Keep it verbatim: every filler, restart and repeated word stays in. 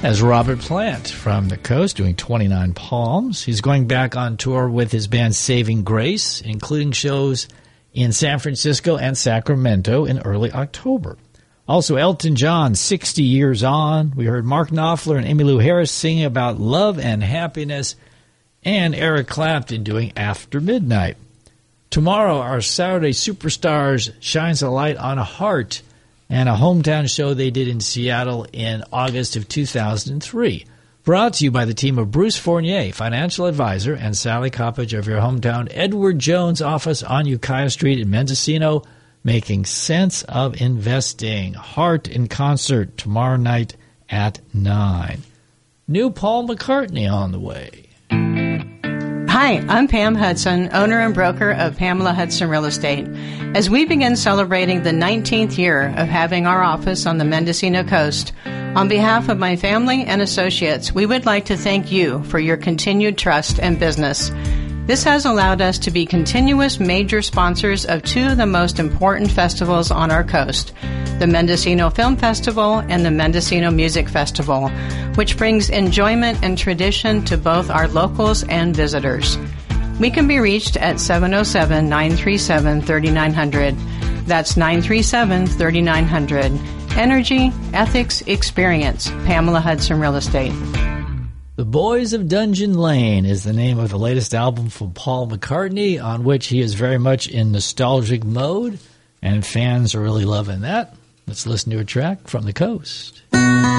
as Robert Plant from the Coast doing twenty-nine Palms. He's going back on tour with his band Saving Grace, including shows in San Francisco and Sacramento in early October. Also, Elton John, sixty years on. We heard Mark Knopfler and Emmylou Harris singing about love and happiness, and Eric Clapton doing After Midnight. Tomorrow, our Saturday Superstars shines a light on a heart and a hometown show they did in Seattle in August of two thousand three. Brought to you by the team of Bruce Fournier, financial advisor, and Sally Coppage of your hometown Edward Jones office on Ukiah Street in Mendocino, making sense of investing. Heart in concert tomorrow night at nine. New Paul McCartney on the way. Hi, I'm Pam Hudson, owner and broker of Pamela Hudson Real Estate. As we begin celebrating the nineteenth year of having our office on the Mendocino coast, on behalf of my family and associates, we would like to thank you for your continued trust and business. This has allowed us to be continuous major sponsors of two of the most important festivals on our coast, the Mendocino Film Festival and the Mendocino Music Festival, which brings enjoyment and tradition to both our locals and visitors. We can be reached at seven oh seven, nine three seven, three nine zero zero. That's nine three seven, three nine zero zero. Energy, ethics, experience. Pamela Hudson Real Estate. The Boys of Dungeon Lane is the name of the latest album from Paul McCartney, on which he is very much in nostalgic mode, and fans are really loving that. Let's listen to a track from the Coast.